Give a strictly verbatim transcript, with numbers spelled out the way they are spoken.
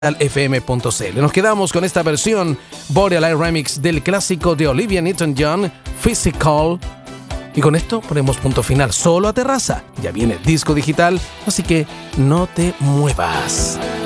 f m punto c l. Nos quedamos con esta versión Boreal Remix del clásico de Olivia Newton-John, Physical. Y con esto ponemos punto final solo a Terraza. Ya viene el disco digital, así que no te muevas.